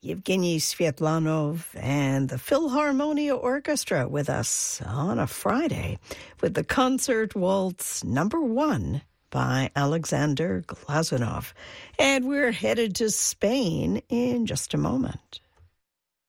Yevgeny Svetlanov and the Philharmonia Orchestra with us on a Friday with the Concert Waltz number 1 by Alexander Glazunov. And we're headed to Spain in just a moment.